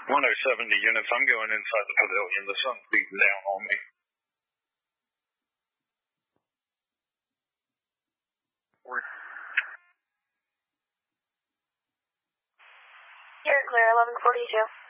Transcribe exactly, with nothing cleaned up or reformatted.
one oh seventy units, I'm going inside the pavilion. The sun's beating down on me. You're clear, eleven forty-two.